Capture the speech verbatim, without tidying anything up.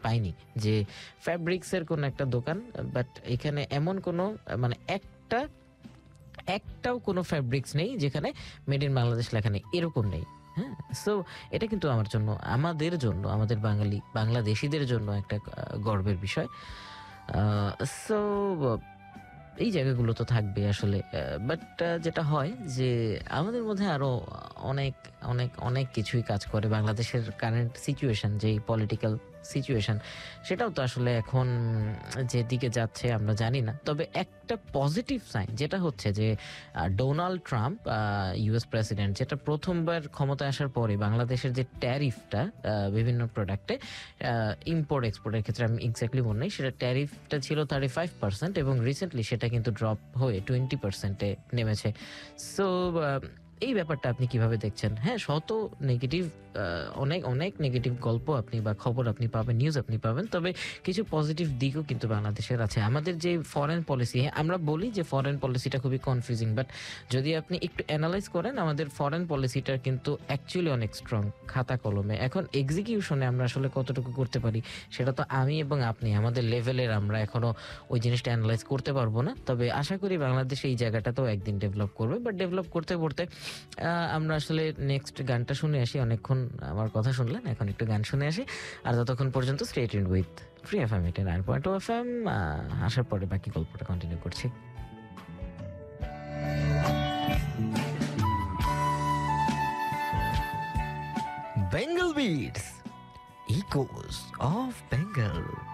পাইনি যে ফ্যাব্রিক্সের কোনো একটা দোকান, বাট এখানে এমন কোনো মানে একটা একটাও কোনো ফ্যাব্রিক্স নেই যেখানে মেড ইন বাংলাদেশ লেখা নেই, এরকম নেই। হ্যাঁ, সো এটা কিন্তু আমার জন্য, আমাদের জন্য, আমাদের বাঙালি বাংলাদেশিদের জন্য একটা আহ, গর্বের বিষয়। সো এই জায়গাগুলো তো থাকবে আসলে, বাট যেটা হয় যে আমাদের মধ্যে আরো অনেক অনেক অনেক কিছুই কাজ করে। বাংলাদেশের কারেন্ট সিচুয়েশন, যেই পলিটিক্যাল সিচুয়েশন, সেটাও তো আসলে এখন যেদিকে যাচ্ছে আমরা জানি না। তবে একটা পজিটিভ সাইন যেটা হচ্ছে যে আহ, ডোনাল্ড ট্রাম্প, ইউএস প্রেসিডেন্ট, যেটা প্রথমবার ক্ষমতায় আসার পরে বাংলাদেশের যে ট্যারিফটা বিভিন্ন প্রোডাক্টে ইম্পোর্ট এক্সপোর্টের ক্ষেত্রে, আমি এক্স্যাক্টলি মনে নেই, সেটা ট্যারিফটা ছিল থার্টি ফাইভ পার্সেন্ট এবং রিসেন্টলি সেটা কিন্তু ড্রপ হয়ে টোয়েন্টি পার্সেন্টে নেমেছে। সো এই ব্যাপারটা আপনি কিভাবে দেখছেন? হ্যাঁ, শত নেগেটিভ, অনেক অনেক নেগেটিভ গল্প আপনি বা খবর আপনি পাবেন, নিউজ আপনি পাবেন, তবে কিছু পজিটিভ দিকও কিন্তু বাংলাদেশের আছে। আমাদের যে ফরেন পলিসি, আমরা বলি যে ফরেন পলিসিটা খুবই কনফিউজিং, বাট যদি আপনি একটু অ্যানালাইজ করেন, আমাদের ফরেন পলিসিটা কিন্তু অ্যাকচুয়ালি অনেক স্ট্রং খাতা কলমে। এখন এক্সিকিউশনে আমরা আসলে কতটুকু করতে পারি সেটা তো আমি এবং আপনি, আমাদের লেভেলের, আমরা এখনো ওই জিনিসটা অ্যানালাইজ করতে পারবো না। তবে আশা করি বাংলাদেশ এই জায়গাটাতেও একদিন ডেভেলপ করবে, বাট ডেভেলপ করতে করতে আমরা আসলে নেক্সট গানটা শুনে আসি। অনেকক্ষণ আমার কথা শুনলেন, এখন একটু গান শুনে আসি। আর ততক্ষণ পর্যন্ত stay tuned with free FM eighty nine point two FM. আসার পরে বাকি গল্পটা কন্টিনিউ করছি। Bengal bits, echoes of Bengal.